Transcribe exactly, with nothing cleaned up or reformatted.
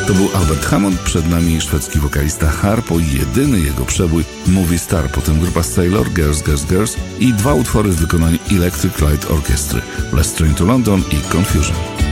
To był Albert Hammond, przed nami szwedzki wokalista Harpo i jedyny jego przebój Movie Star, potem grupa Sailor, Girls, Girls, Girls i dwa utwory w wykonaniu Electric Light Orchestra, Last Train to London i Confusion.